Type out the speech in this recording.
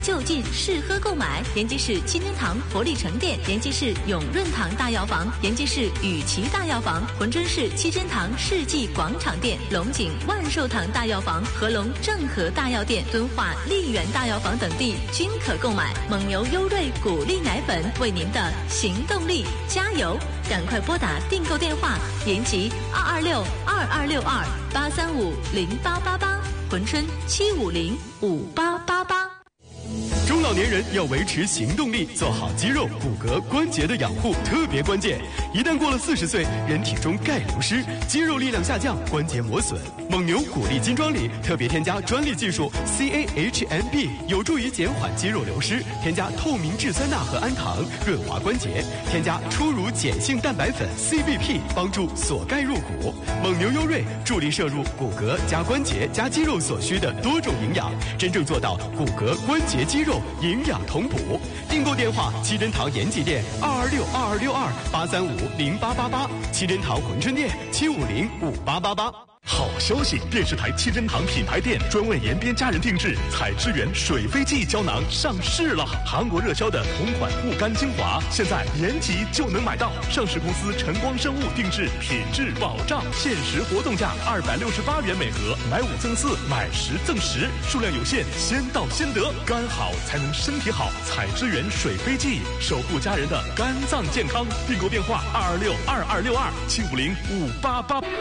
就近适合购买。延吉市七天堂活力城店，延吉市永润堂大药房，延吉市雨琦大药房，珲春市七天堂世纪广场店，龙井万寿堂大药房，合龙正和大药店，敦化丽园大药房等地均可购买。蒙牛优瑞谷粒奶粉，为您的行动力加油！赶快拨打订购电话：延吉226-2262-835-0888，珲春750-5888。 中老年人要维持行动力，做好肌肉、骨骼、关节的养护特别关键。一旦过了40岁，人体中钙流失，肌肉力量下降，关节磨损。蒙牛谷粒金装里特别添加专利技术 CAHMB， 有助于减缓肌肉流失。添加透明质酸钠和氨糖，润滑关节。添加初乳碱性蛋白粉 CBP， 帮助锁钙入骨。蒙牛优瑞助力摄入骨骼加关节加肌肉所需的多种营养，真正做到骨骼、关节、肌肉营养同补。订购电话：七珍堂延吉店226-2262-835-0888，七珍堂珲春店750-5888。 好消息！电视台七珍堂品牌店专为延边家人定制采之源水飞蓟胶囊上市了。韩国热销的同款护肝精华，现在延吉就能买到。上市公司晨光生物定制，品质保障，限时活动价268元每盒，买5赠4，买10赠10，数量有限，先到先得。肝好才能身体好，采之源水飞蓟，守护家人的肝脏健康。订购电话：226-2262-750-5888。